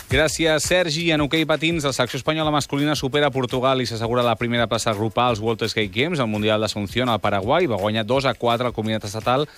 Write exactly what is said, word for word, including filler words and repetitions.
Gràcies, Sergi. En hoquei patins, la selecció espanyola masculina supera Portugal i s'assegura la primera plaça grupal als World Skate Games al Mundial d'Asunción al Paraguai. Va guanyar dos a quatre al combinat estatal